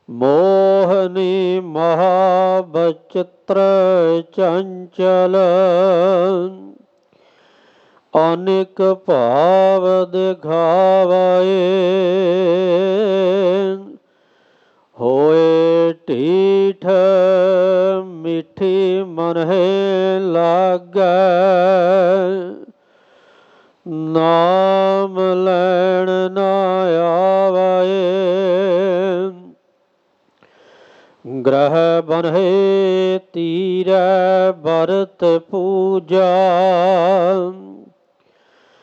ਮੋਹਨੀ ਮਹਾ ਬਚਿੱਤਰ ਚੰਚਲ, ਅਨੇਕ ਭਾਵ ਦਿਖਾਵੈ। ਹੋਏ ਢੀਠ ਮਿੱਠੀ ਮਨਹਿ ਲਾਗੈ, ਨਾਮ ਲੈਣ ਨਾ ਆਵੈ। ਗ੍ਰਹਿ ਬਨਹਿ ਤੀਰੈ ਬਰਤ ਪੂਜਾ,